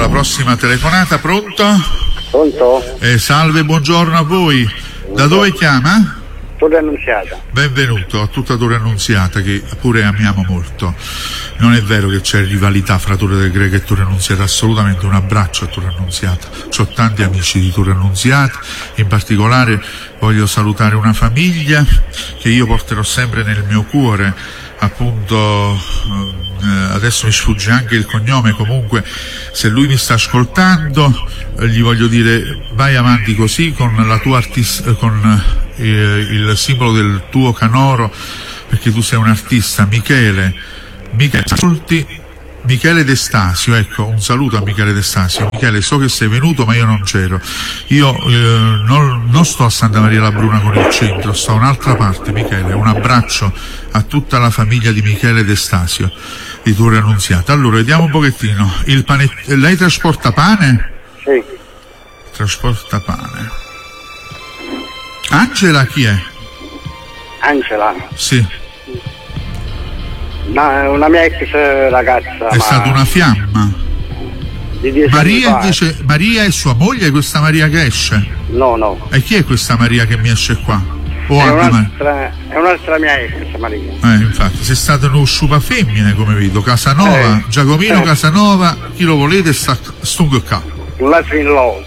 prossima telefonata. Pronto? Pronto? Salve, buongiorno a voi. Da dove chiama? Torre Annunziata. Benvenuto a tutta Torre Annunziata, che pure amiamo molto. Non è vero che c'è rivalità fra Torre del Greco e Torre Annunziata, assolutamente. Un abbraccio a Torre Annunziata. C'ho tanti amici di Torre Annunziata, in particolare voglio salutare una famiglia che io porterò sempre nel mio cuore, appunto. Adesso mi sfugge anche il cognome, comunque se lui mi sta ascoltando gli voglio dire: vai avanti così con la tua con il simbolo del tuo canoro, perché tu sei un artista. Michele D'Estasio, ecco, un saluto a Michele D'Estasio. Michele, so che sei venuto ma io non c'ero, io non sto a Santa Maria la Bruna con il centro, sto a un'altra parte. Michele, un abbraccio a tutta la famiglia di Michele D'Estasio di Torre Annunziata. Allora, vediamo un pochettino. Lei trasporta pane? Sì. Trasporta pane. Angela chi è? Angela? Sì. Una mia ex ragazza. È stata una fiamma. Di 10 Maria anni fa. invece, Maria è sua moglie, questa Maria che esce? No. E chi è questa Maria che mi esce qua? È un'altra mia ex, Maria. Infatti, sei stato uno sciupa femmine, come vedo. Casanova, Giacomino Casanova, chi lo volete stungo qua. Latrin Love.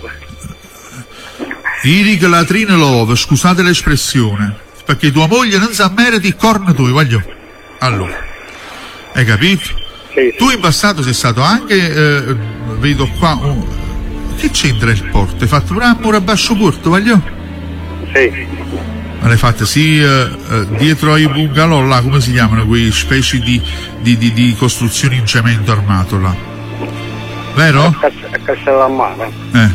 Iric Latrin Love, scusate l'espressione, perché tua moglie non sa meriti i corni tuoi, voglio. Allora, hai capito? Sì. Tu in passato sei stato anche, vedo qua, che c'entra il porto? Hai fatto pure un muro a basso porto, voglio? Sì. Ma l'hai fatta dietro ai bungalow là, come si chiamano quei specie di costruzioni in cemento armato là, vero? A Castellammare.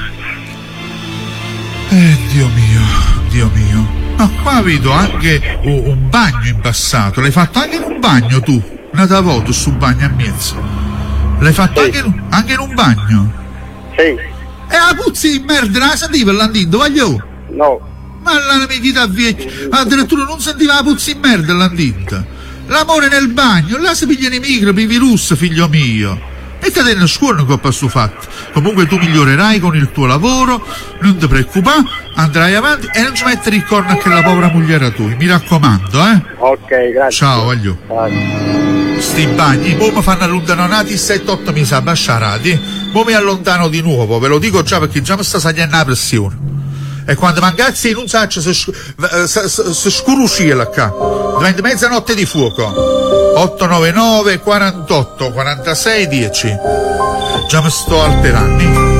Dio mio, ma qua vedo anche un bagno in passato. L'hai fatto anche in un bagno tu? Una volta su bagno a mezzo l'hai fatto, sì. anche in un bagno? Sì. E la puzzi di merda la sentiva l'andito, voglio? No. Ma la vita vecchia, addirittura non sentiva la puzza in merda l'andinta. L'amore nel bagno, là si pigliano i microbi, i virus, figlio mio. Mettate in scuola che ho passato fatto. Comunque tu migliorerai con il tuo lavoro, non ti preoccupare, andrai avanti e non ci mettere il corno a che la povera moglie tua, mi raccomando, Ok, grazie. Ciao, voglio. Sti bagni, mo mi fanno allontanati 7-8 mesi a basciarati, mo mi allontano di nuovo, ve lo dico già perché già mi sta salendo la pressione. E quando mancazzi non saccio se scuruscila qua, diventa mezzanotte di fuoco. 899 48 46 10. Già mi sto alterando.